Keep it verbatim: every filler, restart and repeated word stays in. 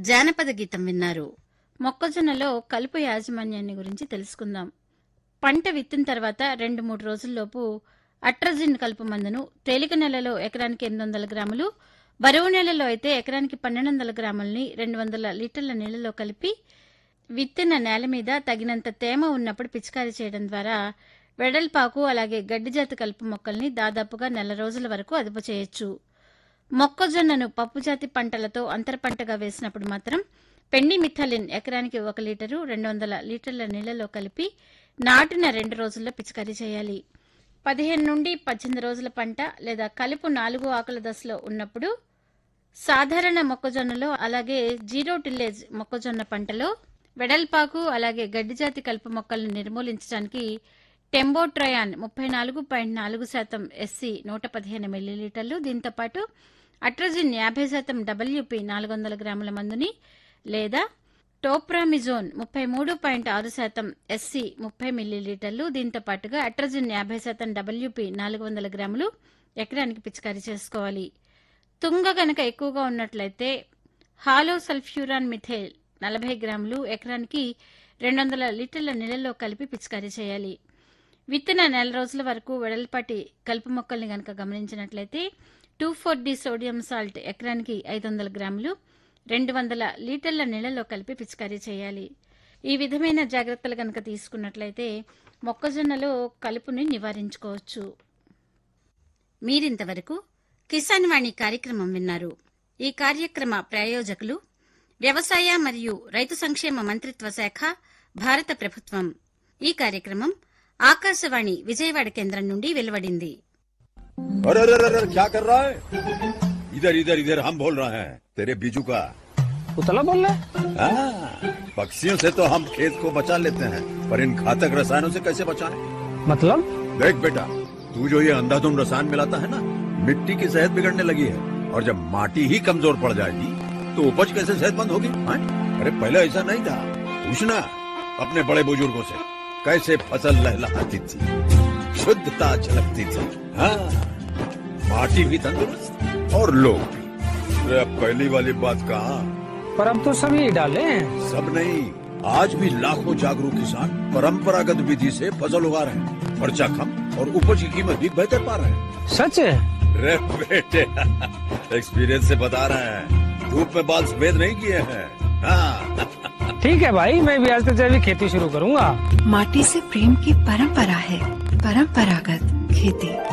జానపద గీతం విన్నారు. మొక్కజొన్నలో కలుపు యాజమాన్యాన్ని గురించి తెలుసుకుందాం. పంట విత్తిన తర్వాత రెండు మూడు రోజుల్లోపు అట్రజిన్ కలుపు మందును తేలిక నెలలో ఎకరానికి ఎనిమిది వందల గ్రాములు, బరువు నెలలో అయితే ఎకరానికి పన్నెండు వందల గ్రాములని రెండు వందల లీటర్ల నీళ్లలో కలిపి విత్తిన నేల మీద తగినంత తేమ ఉన్నప్పుడు పిచికారీ చేయడం ద్వారా వెడల్పాకు అలాగే గడ్డిజాతి కలుపు మొక్కల్ని దాదాపుగా నెల రోజుల వరకు అదుపు చేయొచ్చు. మొక్కజొన్నను పప్పుజాతి పంటలతో అంతర పంటగా వేసినప్పుడు మాత్రం పెండి మిథాలిన్ ఎకరానికి ఒక లీటరు రెండు వందల లీటర్ల నీళ్లలో కలిపి నాటిన రెండు రోజుల్లో పిచికారీ చేయాలి. పదిహేను నుండి పద్దెనిమిది రోజుల పంట లేదా కలుపు నాలుగు ఆకుల దశలో ఉన్నప్పుడు సాధారణ మొక్కజొన్నలో అలాగే జీరో టిల్లేజ్ మొక్కజొన్న పంటలో వెడల్పాకు అలాగే గడ్డిజాతి కలుపు మొక్కలను నిర్మూలించడానికి టెంబోట్రయాన్ ముప్పై నాలుగు పాయింట్ నాలుగు శాతం ఎస్సీ నూట పదిహేను మిల్లీలీటర్లు, దీంతోపాటు అట్రజిన్ యాభై శాతం డబ్ల్యూపీ నాలుగు వందల గ్రాముల మందుని లేదా టోప్రామిజోన్ ముప్పై మూడు పాయింట్ ఆరు శాతం ఎస్సీ ముప్పై మిల్లీలీటర్లు, దీంతో పాటుగా అట్రజిన్ యాభై శాతం డబ్ల్యూపీ నాలుగు వందల గ్రాములు ఎకరానికి పిచికారీ చేసుకోవాలి. తుంగ గనక ఎక్కువగా ఉన్నట్లయితే హాలో సల్ఫ్యూరాన్ మిథైల్ నలభై గ్రాములు ఎకరానికి రెండు వందల లీటర్ల నీళ్లలో కలిపి పిచికారీ చేయాలి. విత్తిన నెల రోజుల వరకు వెడల్పాటి కలుపు మొక్కల్ని గనక గమనించినట్లయితే two four D sodium salt ఎకరానికి ఐదు వందల గ్రాములు రెండు వందల లీటర్ల నీళ్లలో కలిపి పిచికారీ చేయాలి. ఈ విధమైన జాగ్రత్తలు గనక తీసుకున్నట్లయితే మొక్కజొన్నలో కలుపుని నివారించుకోవచ్చు. మీరింతవరకు కిసాన్ వాణి కార్యక్రమం విన్నారు. ఈ కార్యక్రమ ప్రాయోజకులు వ్యవసాయ మరియు రైతు సంక్షేమ మంత్రిత్వ శాఖ, భారత ప్రభుత్వం. ఈ కార్యక్రమం ఆకాశవాణి విజయవాడ కేంద్రం నుండి వెలువడింది. अरे अरे अरे क्या कर रहा है? इधर इधर इधर हम बोल रहे हैं तेरे बीजू का। उतला बोल रहा है? हाँ, पक्षियों से तो हम खेत को बचा लेते हैं, पर इन घातक रसायनों से कैसे बचाएं? मतलब? देख बेटा, तू जो ये अंधाधुंध रसायन मिलाता है ना, मिट्टी की सेहत बिगड़ने लगी है। और जब माटी ही कमजोर पड़ जाएगी तो उपज कैसे सेहतमंद होगी? हाँ? अरे पहले ऐसा नहीं था, पूछना अपने बड़े बुजुर्गों से, कैसे फसल लहलहाती थी, शुद्धता झलकती थी। हाँ, माटी भी तंदुरुस्त और लोग भी। अरे अब पहली वाली बात कहाँ? पर अब तो सभी डाले हैं। सब नहीं, आज भी लाखों जागरूक किसान परंपरागत विधि से फसल उगा रहे हैं। खर्चा कम और उपज की कीमत भी बेहतर पा रहे हैं। सच है? अरे बेटे, एक्सपीरियंस से बता रहे हैं, धूप में बाल सफेद नहीं किए हैं। हाँ। ठीक है भाई, मैं भी आज से जैविक खेती शुरू करूंगा। माटी से प्रेम की परंपरा है, परंपरागत खेती।